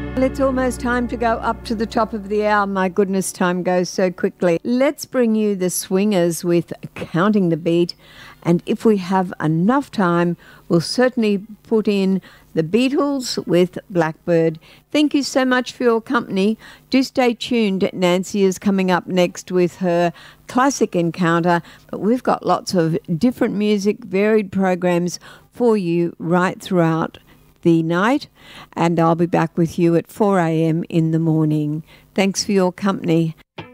Well, it's almost time to go up to the top of the hour. My goodness, time goes so quickly. Let's bring you the Swingers with Counting the Beat. And if we have enough time, we'll certainly put in the Beatles with Blackbird. Thank you so much for your company. Do stay tuned. Nancy is coming up next with her classic encounter. But we've got lots of different music, varied programs for you right throughout the night, and I'll be back with you at 4 a.m. in the morning. Thanks for your company.